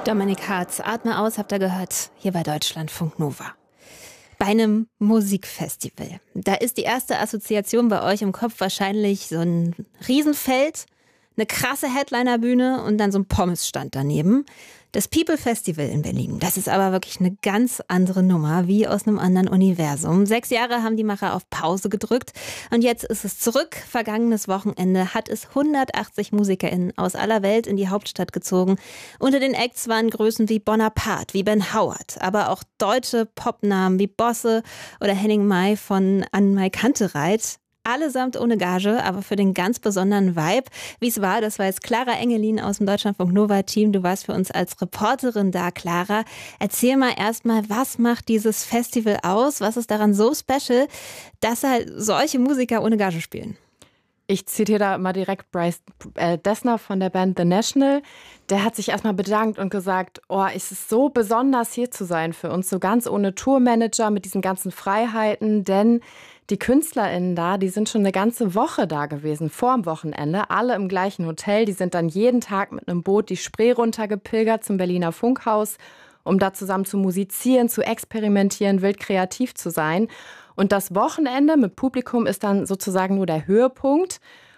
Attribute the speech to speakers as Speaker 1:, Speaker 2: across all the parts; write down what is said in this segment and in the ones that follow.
Speaker 1: Dominik Hartz, Atme aus, habt ihr gehört, hier bei Deutschlandfunk Nova. Bei einem Musikfestival. Da ist die erste Assoziation bei euch im Kopf wahrscheinlich so ein Riesenfeld, eine krasse Headlinerbühne und dann so ein Pommesstand daneben. Das People Festival in Berlin, das ist aber wirklich eine ganz andere Nummer, wie aus einem anderen Universum. 6 Jahre haben die Macher auf Pause gedrückt und jetzt ist es zurück. Vergangenes Wochenende hat es 180 MusikerInnen aus aller Welt in die Hauptstadt gezogen. Unter den Acts waren Größen wie Bonaparte, wie Ben Howard, aber auch deutsche Popnamen wie Bosse oder Henning May von Anne-Mai Kantereit. Allesamt ohne Gage, aber für den ganz besonderen Vibe. Wie es war, das war jetzt Clara Engelin aus dem Deutschlandfunk Nova-Team. Du warst für uns als Reporterin da, Clara. Erzähl mal erstmal, was macht dieses Festival aus? Was ist daran so special, dass halt solche Musiker ohne Gage spielen?
Speaker 2: Ich zitiere da mal direkt Bryce Dessner von der Band The National. Der hat sich erstmal bedankt und gesagt, es ist so besonders hier zu sein für uns, so ganz ohne Tourmanager mit diesen ganzen Freiheiten, denn die KünstlerInnen da, die sind schon eine ganze Woche da gewesen, vor dem Wochenende, alle im gleichen Hotel. Die sind dann jeden Tag mit einem Boot die Spree runtergepilgert zum Berliner Funkhaus, um da zusammen zu musizieren, zu experimentieren, wild kreativ zu sein. Und das Wochenende mit Publikum ist dann sozusagen nur der Höhepunkt,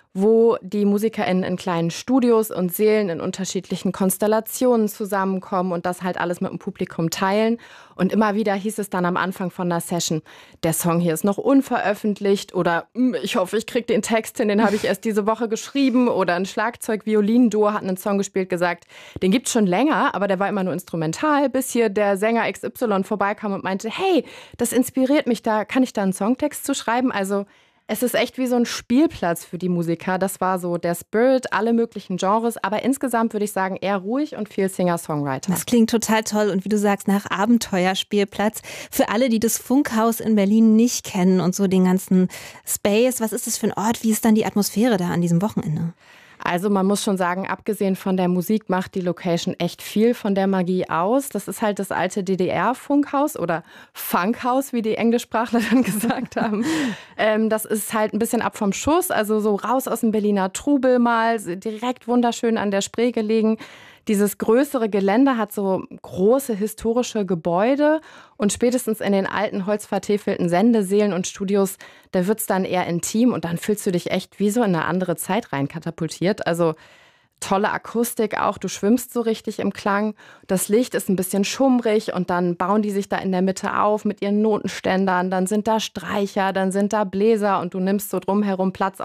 Speaker 2: wo die MusikerInnen in kleinen Studios und Sälen in unterschiedlichen Konstellationen zusammenkommen und das halt alles mit dem Publikum teilen. Und immer wieder hieß es dann am Anfang von der Session, der Song hier ist noch unveröffentlicht oder ich hoffe, ich kriege den Text hin, den habe ich erst diese Woche geschrieben. Oder ein Schlagzeug-Violin-Duo hat einen Song gespielt, gesagt, den gibt's schon länger, aber der war immer nur instrumental, bis hier der Sänger XY vorbeikam und meinte, hey, das inspiriert mich, da kann ich da einen Songtext zu schreiben? Also es ist echt wie so ein Spielplatz für die Musiker. Das war so der Spirit, alle möglichen Genres. Aber insgesamt würde ich sagen, eher ruhig und viel Singer-Songwriter.
Speaker 1: Das klingt total toll. Und wie du sagst, nach Abenteuerspielplatz. Für alle, die das Funkhaus in Berlin nicht kennen und so den ganzen Space, was ist das für ein Ort? Wie ist dann die Atmosphäre da an diesem Wochenende?
Speaker 2: Also man muss schon sagen, abgesehen von der Musik macht die Location echt viel von der Magie aus. Das ist halt das alte DDR-Funkhaus oder Funkhaus, wie die Englischsprachler dann gesagt haben. Das ist halt ein bisschen ab vom Schuss, also so raus aus dem Berliner Trubel mal, direkt wunderschön an der Spree gelegen. Dieses größere Gelände hat so große historische Gebäude und spätestens in den alten holzvertäfelten Sendesälen und Studios, da wird's dann eher intim und dann fühlst du dich echt wie so in eine andere Zeit rein katapultiert. Also tolle Akustik auch, du schwimmst so richtig im Klang. Das Licht ist ein bisschen schummrig und dann bauen die sich da in der Mitte auf mit ihren Notenständern. Dann sind da Streicher, dann sind da Bläser und du nimmst so drumherum Platz